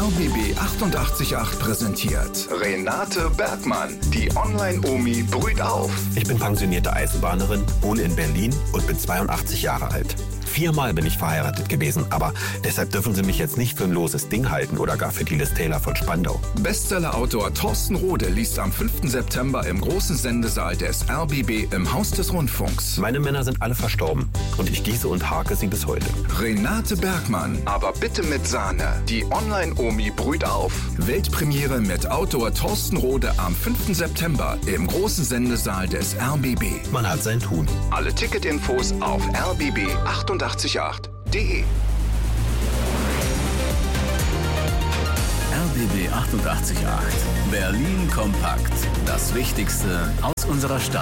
RBB 888 präsentiert Renate Bergmann, die Online-Omi brüht auf. Ich bin pensionierte Eisenbahnerin, wohne in Berlin und bin 82 Jahre alt. 4-mal bin ich verheiratet gewesen, aber deshalb dürfen Sie mich jetzt nicht für ein loses Ding halten oder gar für die Liz Taylor von Spandau. Bestseller-Autor Thorsten Rode liest am 5. September im großen Sendesaal des RBB im Haus des Rundfunks. Meine Männer sind alle verstorben und ich gieße und hake sie bis heute. Renate Bergmann, aber bitte mit Sahne. Die Online-Omi brüht auf. Weltpremiere mit Autor Thorsten Rode am 5. September im großen Sendesaal des RBB. Man hat sein Tun. Alle Ticketinfos auf rbb888.de. RBB 888. Berlin kompakt. Das Wichtigste aus unserer Stadt.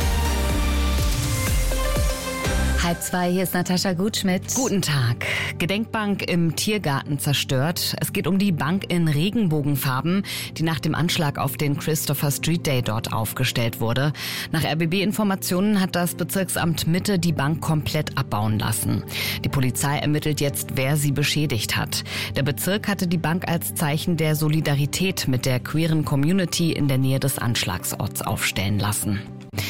1:30, hier ist Natascha Gutschmidt. Guten Tag. Gedenkbank im Tiergarten zerstört. Es geht um die Bank in Regenbogenfarben, die nach dem Anschlag auf den Christopher Street Day dort aufgestellt wurde. Nach RBB-Informationen hat das Bezirksamt Mitte die Bank komplett abbauen lassen. Die Polizei ermittelt jetzt, wer sie beschädigt hat. Der Bezirk hatte die Bank als Zeichen der Solidarität mit der queeren Community in der Nähe des Anschlagsorts aufstellen lassen.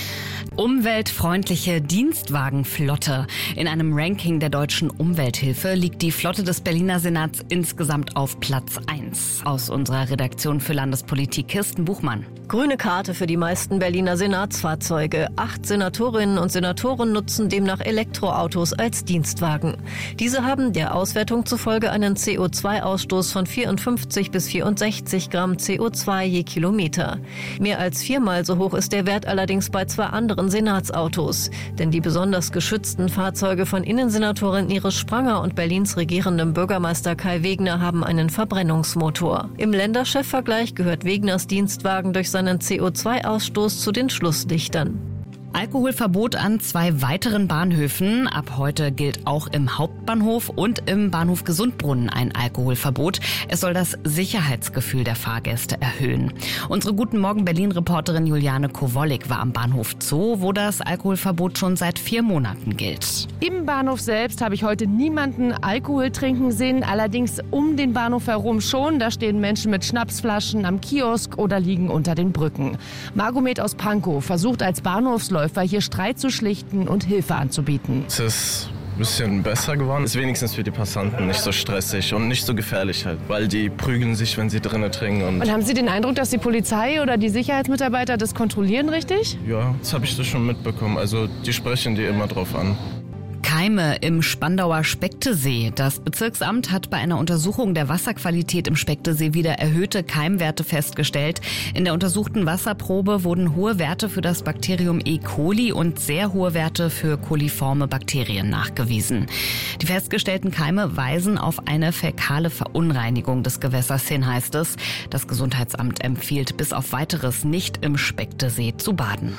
Umweltfreundliche Dienstwagenflotte. In einem Ranking der Deutschen Umwelthilfe liegt die Flotte des Berliner Senats insgesamt auf Platz 1. Aus unserer Redaktion für Landespolitik Kirsten Buchmann. Grüne Karte für die meisten Berliner Senatsfahrzeuge. 8 Senatorinnen und Senatoren nutzen demnach Elektroautos als Dienstwagen. Diese haben der Auswertung zufolge einen CO2-Ausstoß von 54 bis 64 Gramm CO2 je Kilometer. Mehr als 4-mal so hoch ist der Wert allerdings bei 2 anderen Senatsautos. Denn die besonders geschützten Fahrzeuge von Innensenatorin Iris Spranger und Berlins regierendem Bürgermeister Kai Wegner haben einen Verbrennungsmotor. Im Länderchefvergleich gehört Wegners Dienstwagen durch seinen CO2-Ausstoß zu den Schlusslichtern. Alkoholverbot an 2 weiteren Bahnhöfen. Ab heute gilt auch im Hauptbahnhof und im Bahnhof Gesundbrunnen ein Alkoholverbot. Es soll das Sicherheitsgefühl der Fahrgäste erhöhen. Unsere Guten Morgen Berlin-Reporterin Juliane Kowollik war am Bahnhof Zoo, wo das Alkoholverbot schon seit 4 Monaten gilt. Im Bahnhof selbst habe ich heute niemanden Alkohol trinken sehen, allerdings um den Bahnhof herum schon. Da stehen Menschen mit Schnapsflaschen am Kiosk oder liegen unter den Brücken. Margomet aus Pankow versucht als Bahnhofsläufer hier Streit zu schlichten und Hilfe anzubieten. Es ist ein bisschen besser geworden. Ist wenigstens für die Passanten nicht so stressig und nicht so gefährlich halt, weil die prügeln sich, wenn sie drinnen trinken. Und haben Sie den Eindruck, dass die Polizei oder die Sicherheitsmitarbeiter das kontrollieren, richtig? Ja, das habe ich das schon mitbekommen. Also die sprechen die immer drauf an. Keime im Spandauer Spektesee. Das Bezirksamt hat bei einer Untersuchung der Wasserqualität im Spektesee wieder erhöhte Keimwerte festgestellt. In der untersuchten Wasserprobe wurden hohe Werte für das Bakterium E. coli und sehr hohe Werte für koliforme Bakterien nachgewiesen. Die festgestellten Keime weisen auf eine fäkale Verunreinigung des Gewässers hin, heißt es. Das Gesundheitsamt empfiehlt bis auf Weiteres nicht im Spektesee zu baden.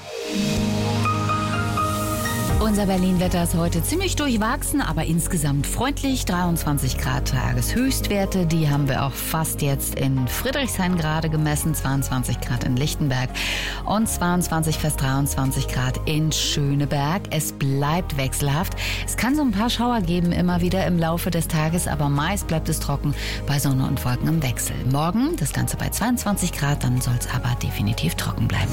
Unser Berlin-Wetter ist heute ziemlich durchwachsen, aber insgesamt freundlich. 23 Grad Tageshöchstwerte, die haben wir auch fast jetzt in Friedrichshain gerade gemessen. 22 Grad in Lichtenberg und 22, fast 23 Grad in Schöneberg. Es bleibt wechselhaft. Es kann so ein paar Schauer geben, immer wieder im Laufe des Tages, aber meist bleibt es trocken bei Sonne und Wolken im Wechsel. Morgen das Ganze bei 22 Grad, dann soll es aber definitiv trocken bleiben.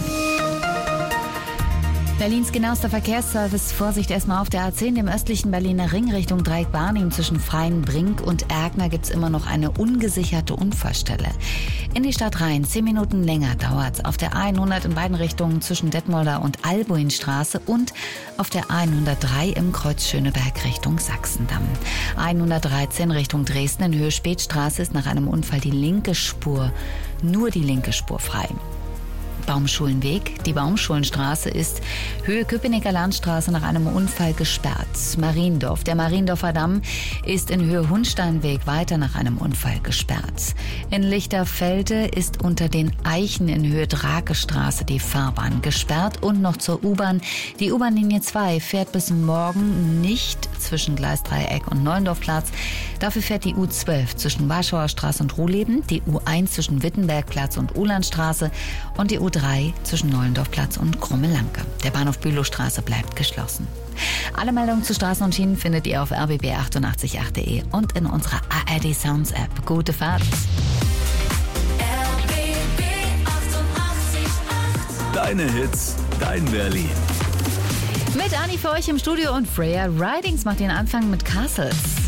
Berlins genauester Verkehrsservice. Vorsicht erstmal auf der A10, dem östlichen Berliner Ring Richtung Dreieck-Barnim. Zwischen Freienbrink und Erkner gibt's immer noch eine ungesicherte Unfallstelle. In die Stadt rein, 10 Minuten länger dauert's. Auf der A100 in beiden Richtungen zwischen Detmolder und Albuinstraße und auf der A103 im Kreuz Schöneberg Richtung Sachsendamm. A113 Richtung Dresden in Höhe Spätstraße ist nach einem Unfall nur die linke Spur frei. Baumschulenweg. Die Baumschulenstraße ist Höhe Köpenicker Landstraße nach einem Unfall gesperrt. Mariendorf. Der Mariendorfer Damm ist in Höhe Hundsteinweg weiter nach einem Unfall gesperrt. In Lichterfelde ist unter den Eichen in Höhe Drakestraße die Fahrbahn gesperrt. Und noch zur U-Bahn. Die U-Bahn-Linie 2 fährt bis morgen nicht zwischen Gleisdreieck und Neuendorfplatz. Dafür fährt die U12 zwischen Warschauer Straße und Ruhleben, die U1 zwischen Wittenbergplatz und Uhlandstraße und die U3 zwischen Neulendorfplatz und Krummelanke. Der Bahnhof Bülowstraße bleibt geschlossen. Alle Meldungen zu Straßen und Schienen findet ihr auf rbb888.de und in unserer ARD Sounds App. Gute Fahrt! Deine Hits, dein Berlin. Mit Anni für euch im Studio und Freya Ridings macht den Anfang mit Castles.